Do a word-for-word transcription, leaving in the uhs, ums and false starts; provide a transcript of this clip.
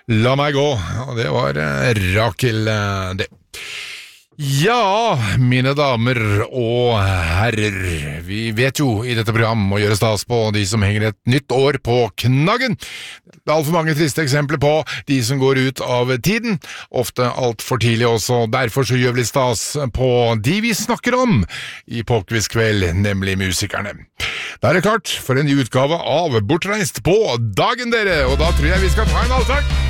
La meg gå, og det var eh, Rakel eh, det. Ja, mine damer og herrer, vi vet jo i dette programmet å gjøre stas på de som henger et nytt år på knaggen. Det er alt for mange triste eksempler på de som går ut av tiden, ofte alt for tidlig også, derfor så gjør vi litt stas på de vi snakker om i Påkvistkveld, nemlig musikerne. Da er det klart for en ny utgave av Bortreist på dagen, dere, og da tror jeg vi skal ta en allsang.